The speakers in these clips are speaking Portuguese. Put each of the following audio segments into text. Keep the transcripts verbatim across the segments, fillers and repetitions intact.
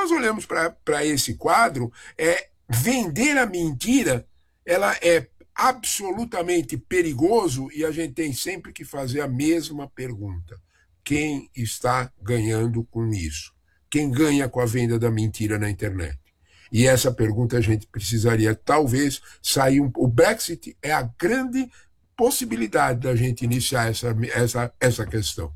nós olhamos para esse quadro, é, vender a mentira, ela é absolutamente perigoso e a gente tem sempre que fazer a mesma pergunta. Quem está ganhando com isso? Quem ganha com a venda da mentira na internet? E essa pergunta a gente precisaria, talvez, sair um... O Brexit é a grande possibilidade da gente iniciar essa, essa, essa questão.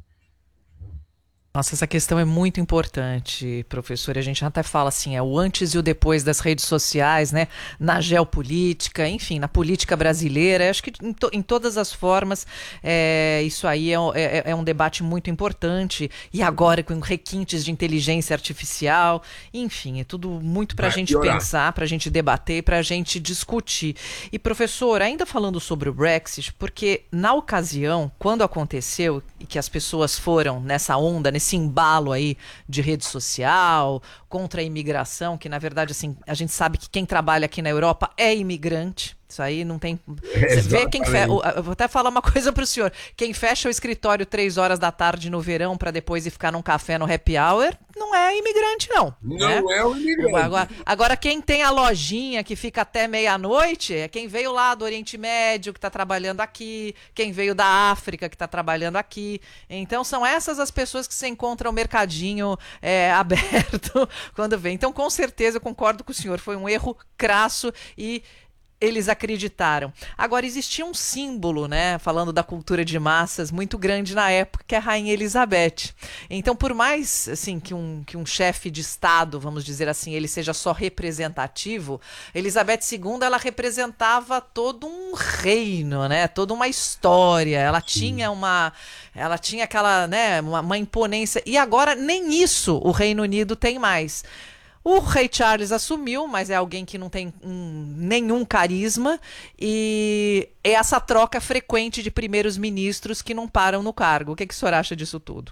Nossa, essa questão é muito importante, professor. E a gente até fala assim, é o antes e o depois das redes sociais, né? Na geopolítica, enfim, na política brasileira. Acho que em, to, em todas as formas, é, isso aí é, é, é um debate muito importante. E agora com requintes de inteligência artificial, enfim, é tudo muito para a gente pensar, para a gente debater, para a gente discutir. E, professor, ainda falando sobre o Brexit, porque na ocasião, quando aconteceu e que as pessoas foram nessa onda, nesse embalo aí de rede social, contra a imigração, que na verdade assim, a gente sabe que quem trabalha aqui na Europa é imigrante. Isso aí não tem... Você vê quem fecha... Eu vou até falar uma coisa pro senhor. Quem fecha o escritório três horas da tarde no verão para depois ir ficar num café no happy hour, não é imigrante, não. Não né? é o imigrante. Agora, agora, quem tem a lojinha que fica até meia-noite é quem veio lá do Oriente Médio, que está trabalhando aqui, quem veio da África, que está trabalhando aqui. Então, são essas as pessoas que se encontram o mercadinho é, aberto quando vem. Então, com certeza, eu concordo com o senhor. Foi um erro crasso e... eles acreditaram. Agora, existia um símbolo, né, falando da cultura de massas, muito grande na época, que é a Rainha Elizabeth. Então, por mais assim, que um, que um chefe de Estado, vamos dizer assim, ele seja só representativo, Elizabeth segunda, ela representava todo um reino, né, toda uma história. Ela Sim. tinha uma... Ela tinha aquela, né, uma, uma imponência. E agora, nem isso o Reino Unido tem mais. O rei Charles assumiu, mas é alguém que não tem um, nenhum carisma, e é essa troca frequente de primeiros ministros que não param no cargo. O que, que o senhor acha disso tudo?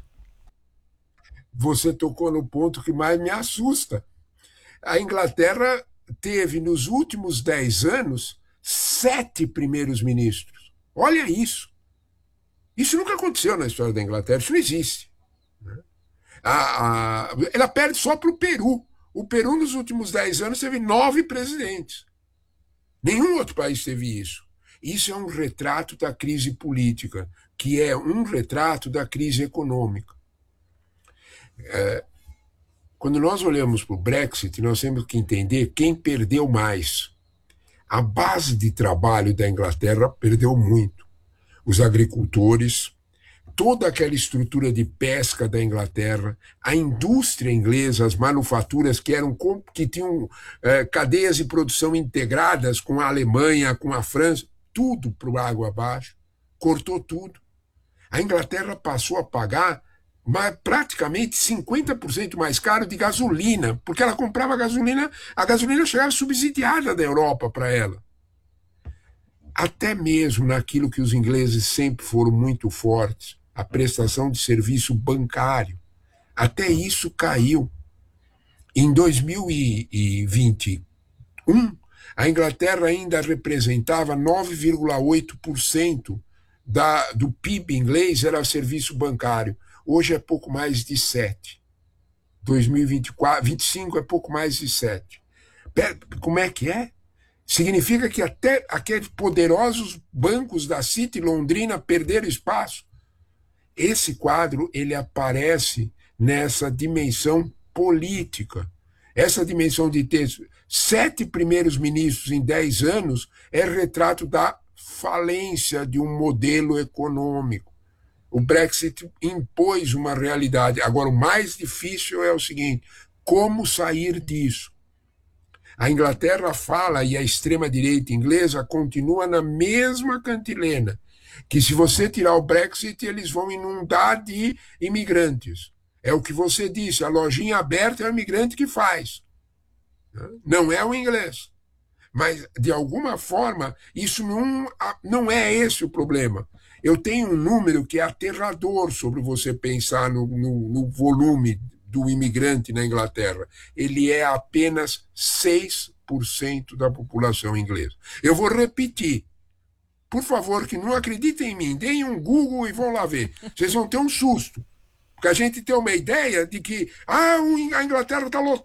Você tocou no ponto que mais me assusta. A Inglaterra teve, nos últimos dez anos, sete primeiros ministros. Olha isso. Isso nunca aconteceu na história da Inglaterra, isso não existe. A, a, ela perde só para o Peru. O Peru, nos últimos dez anos, teve nove presidentes. Nenhum outro país teve isso. Isso é um retrato da crise política, que é um retrato da crise econômica. É, quando nós olhamos para o Brexit, nós temos que entender quem perdeu mais. A base de trabalho da Inglaterra perdeu muito. Os agricultores, toda aquela estrutura de pesca da Inglaterra, a indústria inglesa, as manufaturas que eram que tinham eh, cadeias de produção integradas com a Alemanha, com a França, tudo para o água abaixo, cortou tudo. A Inglaterra passou a pagar mais, praticamente cinquenta por cento mais caro de gasolina, porque ela comprava gasolina, a gasolina chegava subsidiada da Europa para ela. Até mesmo naquilo que os ingleses sempre foram muito fortes, a prestação de serviço bancário. Até isso caiu. Em dois mil e vinte e um, a Inglaterra ainda representava nove vírgula oito por cento da, do P I B inglês era serviço bancário. Hoje é pouco mais de sete por cento. dois mil e vinte e quatro, vinte e cinco é pouco mais de sete por cento. Como é que é? Significa que até aqueles poderosos bancos da City Londrina perderam espaço. Esse quadro ele aparece nessa dimensão política. Essa dimensão de ter sete primeiros ministros em dez anos é retrato da falência de um modelo econômico. O Brexit impôs uma realidade. Agora, o mais difícil é o seguinte: como sair disso? A Inglaterra fala, e a extrema-direita inglesa continua na mesma cantilena, que se você tirar o Brexit, eles vão inundar de imigrantes. É o que você disse, a lojinha aberta é o imigrante que faz. Não é o inglês. Mas, de alguma forma, isso não, não é esse o problema. Eu tenho um número que é aterrador sobre você pensar no, no, no volume do imigrante na Inglaterra. Ele é apenas seis por cento da população inglesa. Eu vou repetir. Por favor, que não acreditem em mim, deem um Google e vão lá ver. Vocês vão ter um susto. Porque a gente tem uma ideia de que ah, a Inglaterra está